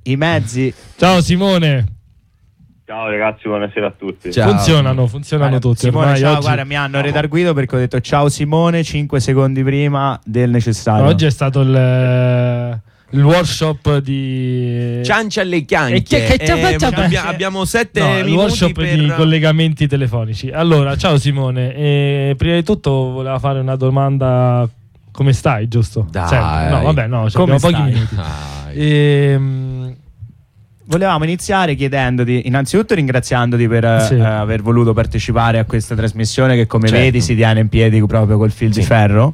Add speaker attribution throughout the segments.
Speaker 1: i mezzi.
Speaker 2: Ciao Simone.
Speaker 3: Ciao ragazzi, buonasera a tutti.
Speaker 2: Ciao. Funzionano tutti.
Speaker 1: Simone,
Speaker 2: ormai
Speaker 1: ciao,
Speaker 2: oggi...
Speaker 1: guarda, mi hanno redarguito perché ho detto ciao Simone 5 secondi prima del necessario.
Speaker 2: Oggi è stato il workshop di
Speaker 4: ciancia alle chianche. Abbiamo 7 minuti
Speaker 2: il workshop
Speaker 4: per
Speaker 2: di collegamenti telefonici. Allora, ciao Simone, prima di tutto voleva fare una domanda. Come stai, giusto?
Speaker 4: Dai.
Speaker 2: No, vabbè, no,
Speaker 1: Come
Speaker 2: abbiamo pochi
Speaker 1: stai?
Speaker 2: minuti.
Speaker 1: Volevamo iniziare chiedendoti, innanzitutto ringraziandoti per aver voluto partecipare a questa trasmissione che, come vedi, si tiene in piedi proprio col fil di ferro.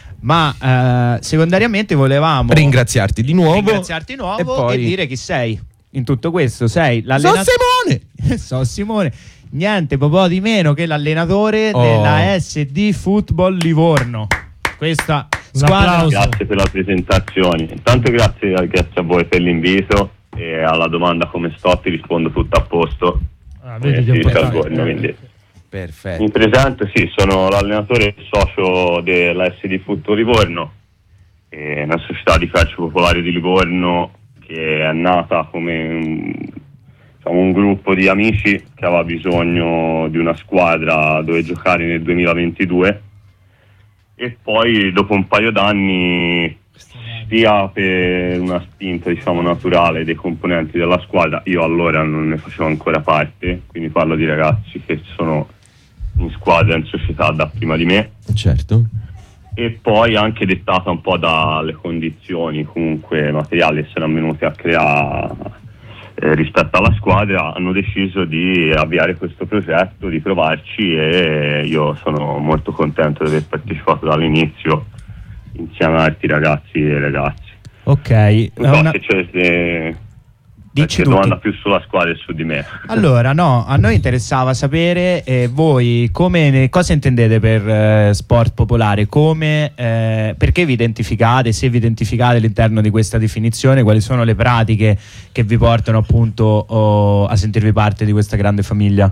Speaker 1: Ma secondariamente volevamo
Speaker 4: ringraziarti di nuovo
Speaker 1: e, poi... e dire chi sei in tutto questo. Sei l'allenatore. So Simone, niente po' di meno che l'allenatore della SD Football Livorno. Questa squadra.
Speaker 3: Grazie per la presentazione. Intanto grazie a voi per l'invito, e alla domanda come sto ti rispondo tutto a posto.
Speaker 2: Vedi
Speaker 3: quindi.
Speaker 4: Perfetto.
Speaker 3: Mi presento, sono l'allenatore e socio della SD Football Livorno, una società di calcio popolare di Livorno che è nata come un gruppo di amici che aveva bisogno di una squadra dove giocare nel 2022, e poi dopo un paio d'anni, sia per una spinta naturale dei componenti della squadra, io allora non ne facevo ancora parte, quindi parlo di ragazzi che sono in squadra, in società da prima di me,
Speaker 4: certo,
Speaker 3: e poi anche dettata un po' dalle condizioni comunque materiali che sono venute a creare rispetto alla squadra, hanno deciso di avviare questo progetto, di provarci, e io sono molto contento di aver partecipato dall'inizio insieme a altri ragazzi e ragazze.
Speaker 1: Ok,
Speaker 3: se c'è
Speaker 1: dici
Speaker 3: domanda più sulla squadra e su di me.
Speaker 1: Allora, no, a noi interessava sapere voi cosa intendete per sport popolare, perché vi identificate, se vi identificate all'interno di questa definizione, quali sono le pratiche che vi portano appunto a sentirvi parte di questa grande famiglia?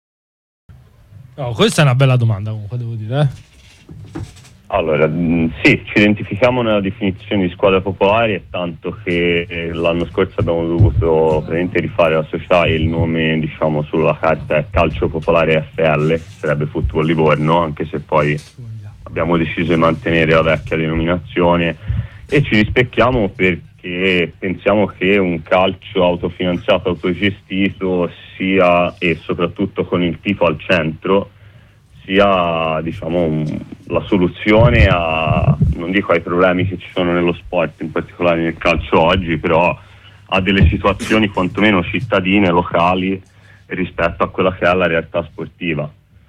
Speaker 2: Questa è una bella domanda, comunque, devo dire.
Speaker 3: Allora, ci identifichiamo nella definizione di squadra popolare, tanto che l'anno scorso abbiamo dovuto praticamente rifare la società, e il nome sulla carta è Calcio Popolare FL, sarebbe Football Livorno, anche se poi abbiamo deciso di mantenere la vecchia denominazione, e ci rispecchiamo perché pensiamo che un calcio autofinanziato, autogestito, sia, e soprattutto con il tifo al centro, sia la soluzione non dico ai problemi che ci sono nello sport, in particolare nel calcio oggi, però a delle situazioni quantomeno cittadine, locali, rispetto a quella che è la realtà sportiva.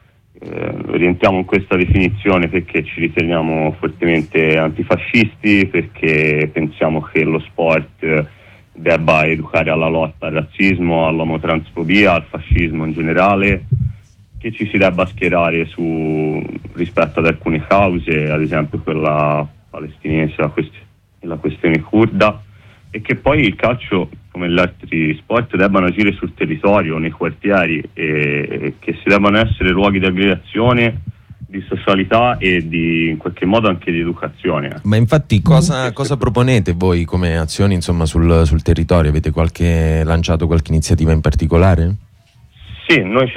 Speaker 3: Rientriamo in questa definizione perché ci riteniamo fortemente antifascisti, perché pensiamo che lo sport debba educare alla lotta al razzismo, all'omotransfobia, al fascismo in generale, che ci si debba schierare rispetto ad alcune cause, ad esempio quella palestinese e la questione curda, e che poi il calcio, come gli altri sport, debbano agire sul territorio, nei quartieri, e che si debbano essere luoghi di aggregazione, di socialità e in qualche modo anche di educazione.
Speaker 4: Ma infatti cosa proponete voi come azioni sul territorio? Avete lanciato qualche iniziativa in particolare?
Speaker 3: Sì, noi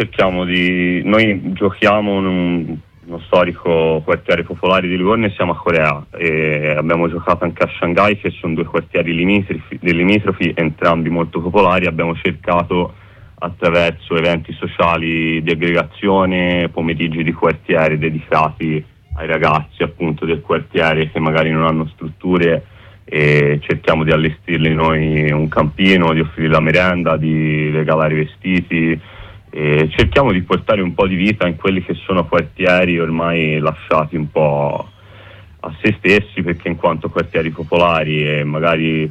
Speaker 3: giochiamo in uno storico quartiere popolare di Livorno e siamo a Corea, e abbiamo giocato anche a Shanghai, che sono due quartieri limitrofi, entrambi molto popolari. Abbiamo cercato, attraverso eventi sociali di aggregazione, pomeriggi di quartiere dedicati ai ragazzi appunto del quartiere che magari non hanno strutture, e cerchiamo di allestirli noi un campino, di offrire la merenda, di regalare vestiti, e cerchiamo di portare un po' di vita in quelli che sono quartieri ormai lasciati un po' a se stessi, perché in quanto quartieri popolari e magari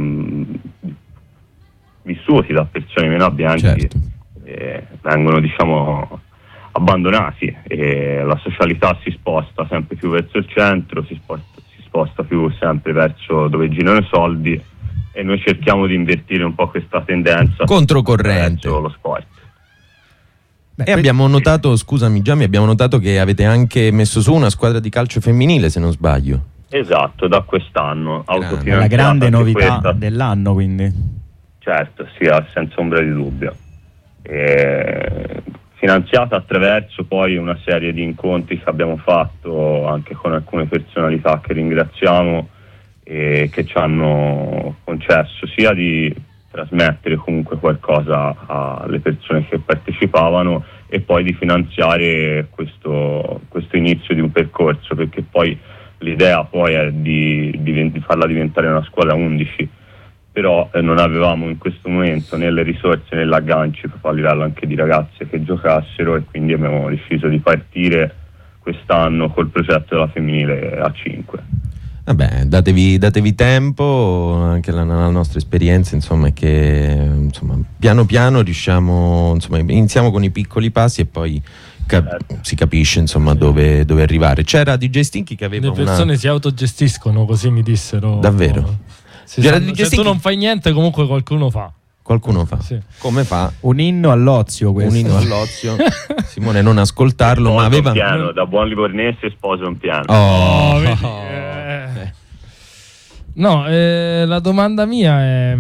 Speaker 3: vissuti da persone meno abbienti, certo, vengono abbandonati, e la socialità si sposta sempre più verso il centro, si sposta più sempre verso dove girano i soldi, e noi cerchiamo di invertire un po' questa tendenza
Speaker 4: controcorrente
Speaker 3: verso lo sport.
Speaker 4: E abbiamo notato, scusami Gianni, abbiamo notato che avete anche messo su una squadra di calcio femminile, se non sbaglio.
Speaker 3: Esatto, da quest'anno.
Speaker 1: La grande novità dell'anno, quindi.
Speaker 3: Certo, sì, senza ombra di dubbio. Finanziata attraverso poi una serie di incontri che abbiamo fatto anche con alcune personalità che ringraziamo e che ci hanno concesso sia di trasmettere comunque qualcosa alle persone che partecipavano e poi di finanziare questo inizio di un percorso, perché poi l'idea poi è di farla diventare una squadra 11, però non avevamo in questo momento né le risorse né l'agganci proprio a livello anche di ragazze che giocassero, e quindi abbiamo deciso di partire quest'anno col progetto della femminile A5.
Speaker 4: Vabbè, datevi tempo, anche la nostra esperienza insomma è che piano piano riusciamo, iniziamo con i piccoli passi e poi si capisce insomma dove arrivare. C'era DJ Stinky che aveva
Speaker 2: le persone si autogestiscono, così mi dissero.
Speaker 4: Davvero?
Speaker 2: Se tu non fai niente, comunque qualcuno fa.
Speaker 4: Qualcuno fa.
Speaker 2: Sì.
Speaker 4: Come fa?
Speaker 1: Un inno all'ozio questo.
Speaker 4: Un inno all'ozio. Simone, non ascoltarlo, ma aveva...
Speaker 3: un piano, da buon livornese sposa un piano.
Speaker 2: Vedi, No, la domanda mia è...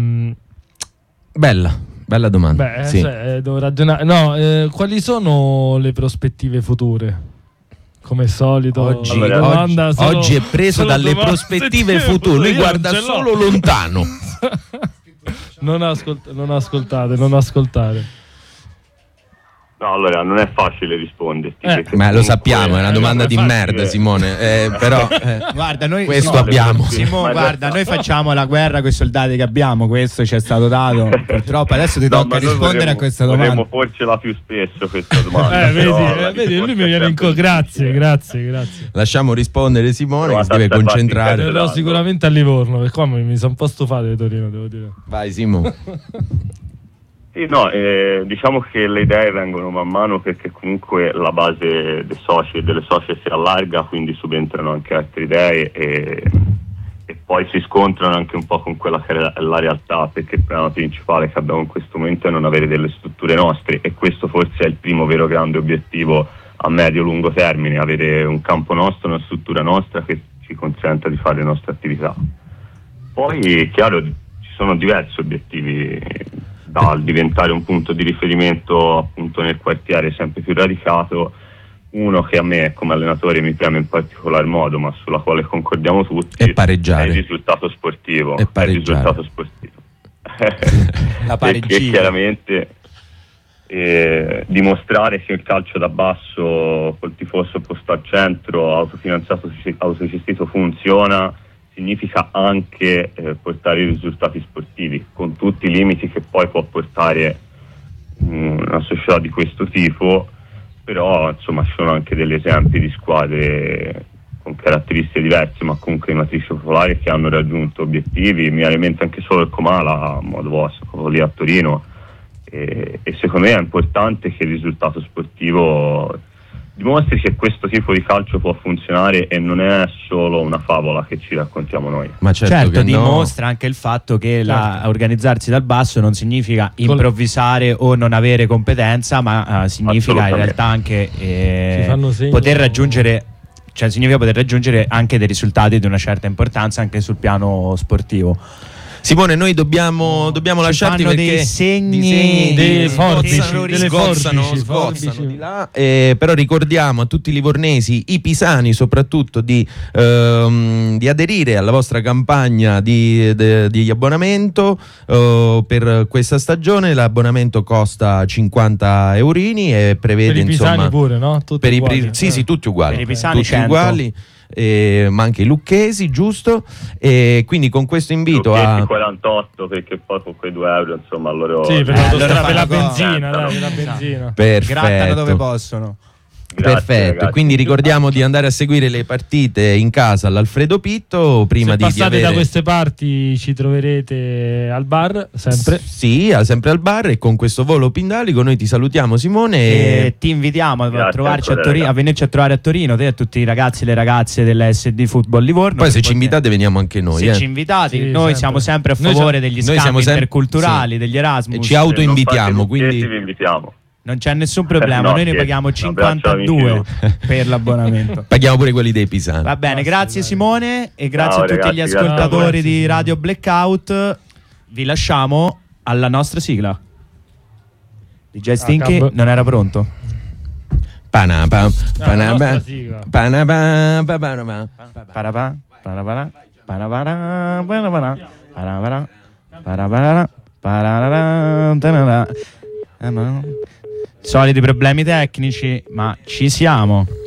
Speaker 4: Bella domanda.
Speaker 2: Beh,
Speaker 4: sì.
Speaker 2: devo ragionare. No, quali sono le prospettive future? Come solito
Speaker 4: oggi è preso dalle prospettive future, lui guarda solo lontano.
Speaker 2: Non ascoltare.
Speaker 3: No, allora non è facile risponderti.
Speaker 4: Ma lo sappiamo, è una domanda di merda, Simone. Però
Speaker 1: guarda, noi
Speaker 4: questo abbiamo.
Speaker 1: Simone, guarda, noi facciamo la guerra con i soldati che abbiamo, questo ci è stato dato. Purtroppo adesso ti tocca rispondere a questa domanda.
Speaker 3: Dovremmo porcela più spesso questa domanda.
Speaker 2: Vedi, lui mi viene in grazie.
Speaker 4: Lasciamo rispondere Simone, che si deve concentrare.
Speaker 2: Verrò sicuramente a Livorno, perché qua mi sono un po' stufato di Torino, devo dire.
Speaker 4: Vai Simone.
Speaker 3: Sì, no, diciamo che le idee vengono man mano, perché comunque la base dei soci e delle socie si allarga, quindi subentrano anche altre idee e poi si scontrano anche un po' con quella che è la realtà, perché il problema principale che abbiamo in questo momento è non avere delle strutture nostre, e questo forse è il primo vero grande obiettivo a medio-lungo termine, avere un campo nostro, una struttura nostra che ci consenta di fare le nostre attività. Poi, chiaro, ci sono diversi obiettivi, dal diventare un punto di riferimento appunto nel quartiere sempre più radicato, uno che a me come allenatore mi preme in particolar modo, ma sulla quale concordiamo tutti,
Speaker 4: è pareggiare.
Speaker 3: È il risultato sportivo.
Speaker 4: La
Speaker 3: pareggina. Perché chiaramente dimostrare che il calcio da basso col tifoso posto al centro, autofinanziato, autogestito funziona, significa anche portare i risultati sportivi, con tutti i limiti che poi può portare una società di questo tipo, però insomma ci sono anche degli esempi di squadre con caratteristiche diverse, ma comunque di matrice popolare, che hanno raggiunto obiettivi. Mi viene in mente anche solo il Comala, a modo vostro, proprio lì a Torino, e secondo me è importante che il risultato sportivo dimostri che questo tipo di calcio può funzionare e non è solo una favola che ci raccontiamo noi.
Speaker 1: Ma certo dimostra anche il fatto che organizzarsi dal basso non significa improvvisare o non avere competenza, ma significa in realtà anche poter raggiungere, cioè significa poter raggiungere anche dei risultati di una certa importanza anche sul piano sportivo.
Speaker 4: Simone, noi dobbiamo lasciarti perché
Speaker 1: dei segni
Speaker 2: delle forbici
Speaker 4: di là, però ricordiamo a tutti i livornesi, i pisani soprattutto, di aderire alla vostra campagna di abbonamento per questa stagione. L'abbonamento costa 50 eurini e prevede
Speaker 2: per i pisani pure, no?
Speaker 4: Tutti uguali. Sì, tutti uguali.
Speaker 1: Per i pisani
Speaker 4: tutti uguali. Ma anche i lucchesi, giusto? E quindi con questo invito a
Speaker 3: 48, perché poi con quei 2 euro insomma loro
Speaker 2: per la benzina, dai, la benzina.
Speaker 4: Perfetto.
Speaker 1: Grattano dove possono.
Speaker 3: Grazie,
Speaker 4: perfetto,
Speaker 3: ragazzi.
Speaker 4: Quindi ricordiamo di andare a seguire le partite in casa all'Alfredo Pitto prima
Speaker 2: Se
Speaker 4: di
Speaker 2: passate
Speaker 4: avere...
Speaker 2: da queste parti ci troverete al bar, sempre.
Speaker 4: Sì, sempre al bar, e con questo volo pindalico noi ti salutiamo, Simone,
Speaker 1: e ti invitiamo a trovarci a Torino, a venirci a trovare a Torino, te e tutti i ragazzi e le ragazze dell'SD Football Livorno.
Speaker 4: Poi se ci invitate veniamo anche noi.
Speaker 1: Se ci invitate, noi sempre. Siamo sempre a favore degli scambi interculturali, degli Erasmus.
Speaker 4: E ci autoinvitiamo, quindi
Speaker 3: vi invitiamo.
Speaker 1: Non c'è nessun problema, noi ne paghiamo 52 per l'abbonamento.
Speaker 4: Paghiamo pure quelli dei pisani.
Speaker 1: Va bene, grazie Simone e grazie a tutti gli ascoltatori di Radio Blackout. Vi lasciamo alla nostra sigla. DJ Stinky non era pronto.
Speaker 4: Panapa, panapa,
Speaker 2: nostra sigla.
Speaker 4: panapa, panapa.
Speaker 1: Parapà, parapà, parapà, parapà, parapà, parapà, parapà, parapà. Soliti problemi tecnici, ma ci siamo.